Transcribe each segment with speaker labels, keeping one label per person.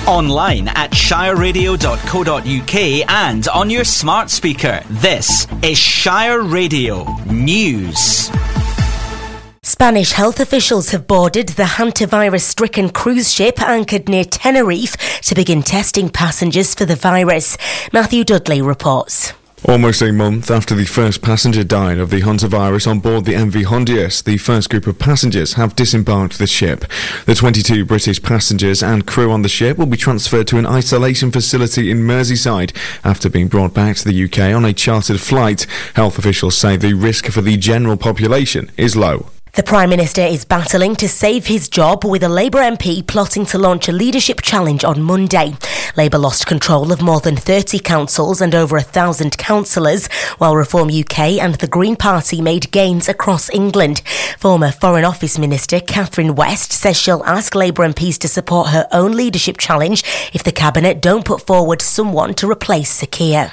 Speaker 1: Online at shireradio.co.uk and on your smart speaker. This is Shire Radio News.
Speaker 2: Spanish health officials have boarded the hantavirus-stricken cruise ship anchored near Tenerife to begin testing passengers for the virus. Matthew Dudley reports.
Speaker 3: Almost a month after the first passenger died of the hantavirus on board the MV Hondias, the first group of passengers have disembarked the ship. The 22 British passengers and crew on the ship will be transferred to an isolation facility in Merseyside after being brought back to the UK on a chartered flight. Health officials say the risk for the general population is low.
Speaker 2: The Prime Minister is battling to save his job, with a Labour MP plotting to launch a leadership challenge on Monday. Labour lost control of more than 30 councils and over 1,000 councillors, while Reform UK and the Green Party made gains across England. Former Foreign Office Minister Catherine West says she'll ask Labour MPs to support her own leadership challenge if the Cabinet don't put forward someone to replace Sir Keir.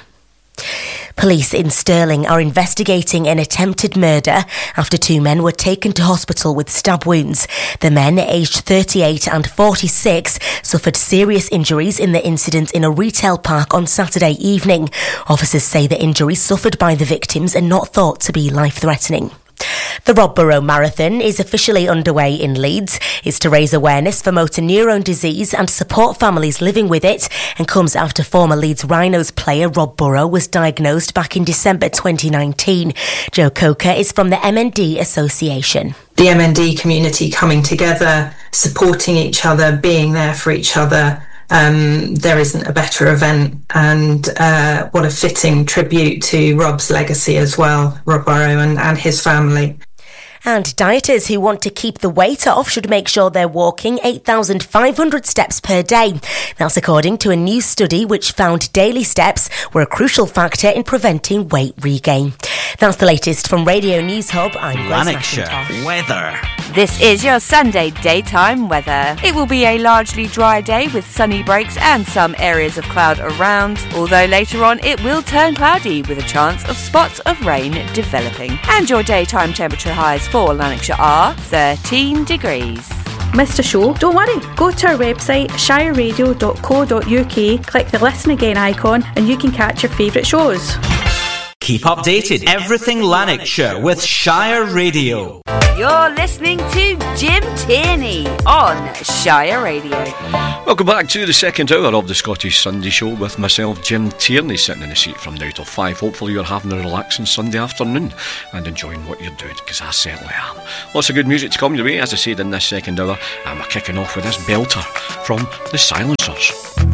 Speaker 2: Police in Stirling are investigating an attempted murder after two men were taken to hospital with stab wounds. The men, aged 38 and 46, suffered serious injuries in the incident in a retail park on Saturday evening. Officers say the injuries suffered by the victims are not thought to be life-threatening. The Rob Burrow Marathon is officially underway in Leeds. It's to raise awareness for motor neurone disease and support families living with it, and comes after former Leeds Rhinos player Rob Burrow was diagnosed back in December 2019. Jo Coker is from the MND Association.
Speaker 4: The MND community coming together, supporting each other, being there for each other. There isn't a better event, and what a fitting tribute to Rob's legacy as well, Rob Burrow and his family.
Speaker 2: And dieters who want to keep the weight off should make sure they're walking 8,500 steps per day. That's according to a new study which found daily steps were a crucial factor in preventing weight regain. That's the latest from Radio News Hub. I'm Grace
Speaker 1: Lanarkshire
Speaker 2: McIntosh.
Speaker 1: weather.
Speaker 5: This is your Sunday daytime weather. It will be a largely dry day with sunny breaks and some areas of cloud around, although later on it will turn cloudy with a chance of spots of rain developing. And your daytime temperature highs for Lanarkshire are 13 degrees.
Speaker 6: Missed a show? Don't worry, go to our website shireradio.co.uk, click the listen again icon and you can catch your favourite shows.
Speaker 1: Keep updated. Everything Lanarkshire with Shire Radio.
Speaker 5: You're listening to Jim Tierney on Shire Radio.
Speaker 7: Welcome back to the second hour of the Scottish Sunday Show with myself, Jim Tierney, sitting in the seat from now till 5. Hopefully you're having a relaxing Sunday afternoon and enjoying what you're doing, because I certainly am. Lots of good music to come your way, as I said, in this second hour, and we're kicking off with this belter from the Silencers.